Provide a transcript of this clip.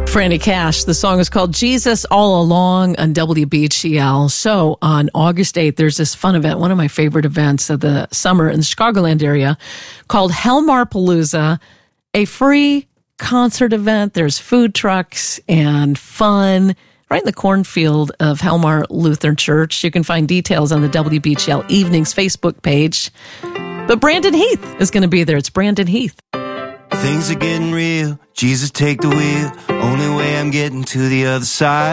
Franny Cash. The song is called Jesus All Along on WBGL. So on August 8th, there's this fun event, one of my favorite events of the summer in the Chicagoland area called Helmarpalooza, a free concert event. There's food trucks and fun right in the cornfield of Helmar Lutheran Church. You can find details on the WBGL Evenings Facebook page. But Brandon Heath is going to be there. It's Brandon Heath. Things are getting real. Jesus, take the wheel. Only way I'm getting to the other side.